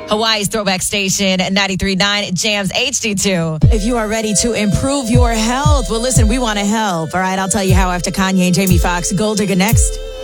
Hawaii's throwback station, 93.9 Jams HD2. If you are ready to improve your health, well, listen, we want to help. All right, I'll tell you how after Kanye and Jamie Foxx. Gold Digger next.